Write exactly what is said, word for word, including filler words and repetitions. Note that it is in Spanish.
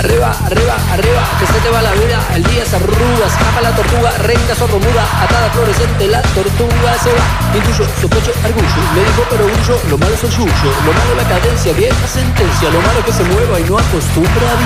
Arriba, arriba, arriba, que se te va la vida. El día se arruga, escapa la tortuga, recta, sordomuda, atada, florescente, la tortuga se va. Intuyo, sospecho, argullo, me dijo pero grullo, lo malo es el yuyo, lo malo la cadencia, vieja sentencia, lo malo que se mueva y no acostumbra a